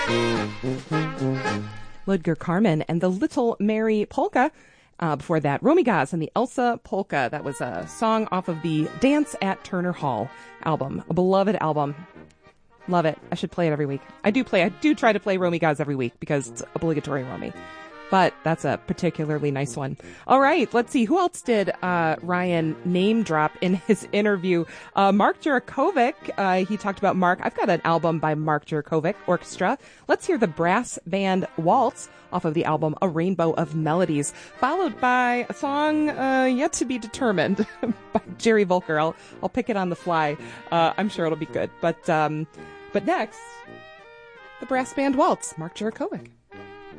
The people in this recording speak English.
Ludger Carmen and the Little Mary Polka. Before that, Romy Gaz and the Elsa Polka. That was a song off of the Dance at Turner Hall album. A beloved album. Love it. I should play it every week. I do try to play Romy Gaz every week because it's obligatory Romy. But that's a particularly nice one. All right, let's see. Who else did Ryan name drop in his interview? Mark Jurakovic. He talked about Mark. I've got an album by Mark Jurakovic Orchestra. Let's hear the brass band Waltz off of the album A Rainbow of Melodies, followed by a song yet to be determined by Jerry Volker. I'll pick it on the fly. I'm sure it'll be good. But next, the brass band Waltz, Mark Jurakovic.